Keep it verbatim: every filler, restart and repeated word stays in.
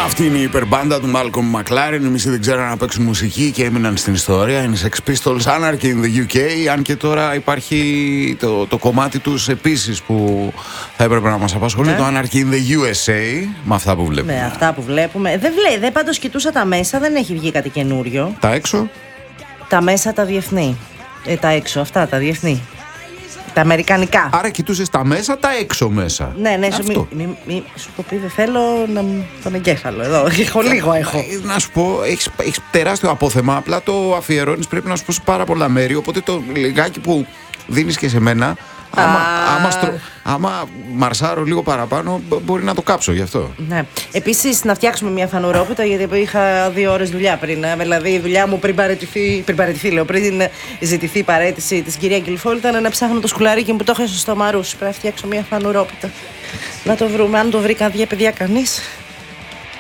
Αυτή είναι η υπερμπάντα του Malcolm McLaren. Εμείς δεν ξέραν να παίξουν μουσική και έμειναν στην ιστορία. Είναι Sex Pistols, Anarchy in the γιου κέι. Αν και τώρα υπάρχει το, το κομμάτι τους επίσης που θα έπρεπε να μας απασχολεί, ναι. Το Anarchy in the γιου ες έι. Με αυτά που βλέπουμε. Με αυτά που βλέπουμε. Δεν βλέπει, δεν πάντως κοιτούσα τα μέσα, δεν έχει βγει κάτι καινούριο. Τα έξω. Τα μέσα τα διεθνή. Ε, τα έξω, αυτά τα διεθνή. Τα αμερικανικά. Άρα κοιτούσες τα μέσα, τα έξω μέσα. Ναι, ναι, σου, μη, μη, μη, σου το πει, δεν θέλω να, τον εγκέφαλο εδώ. Έχω λίγο, έχω. Να σου πω, έχεις, έχεις τεράστιο απόθεμα. Απλά το αφιερώνεις, πρέπει να σου πω σε πάρα πολλά μέρη. Οπότε το λιγάκι που δίνεις και σε μένα, άμα, άμα, στρο, άμα μαρσάρω λίγο παραπάνω, μπορεί να το κάψω γι' αυτό. Ναι. Επίσης, να φτιάξουμε μια φανουρόπιτα, γιατί είχα δύο ώρες δουλειά πριν. Δηλαδή, η δουλειά μου πριν παραιτηθεί, πριν παραιτηθεί, λέω, πριν ζητηθεί η παραίτηση της κυρία Γκυλφόλ, ήταν να ψάχνω το σκουλαρίκι μου που το είχα στο στομαρούς. Πρέπει να φτιάξω μια φανουρόπιτα. Να το βρούμε, αν το βρει κάποια παιδιά κανείς.